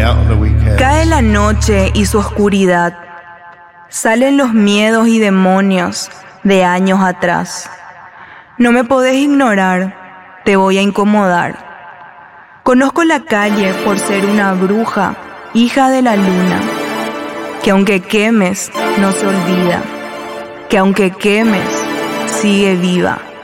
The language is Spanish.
out in the weekends. Cae la noche y su oscuridad. Salen los miedos y demonios de años atrás. No me podés ignorar, te voy a incomodar. Conozco la calle por ser una bruja, hija de la luna, que aunque quemes, no se olvida, que aunque quemes, sigue viva.